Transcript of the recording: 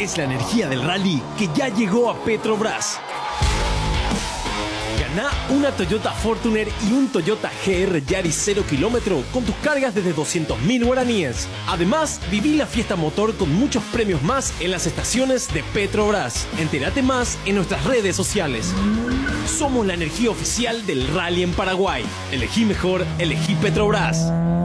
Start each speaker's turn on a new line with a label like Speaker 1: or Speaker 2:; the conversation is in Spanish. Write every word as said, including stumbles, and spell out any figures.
Speaker 1: es la energía del rally que ya llegó a Petrobras. Ganá una Toyota Fortuner y un Toyota G R Yaris cero kilómetro con tus cargas desde doscientos mil guaraníes. Además, viví la fiesta motor con muchos premios más en las estaciones de Petrobras. Entérate más en nuestras redes sociales. Somos la energía oficial del rally en Paraguay. Elegí mejor, elegí Petrobras.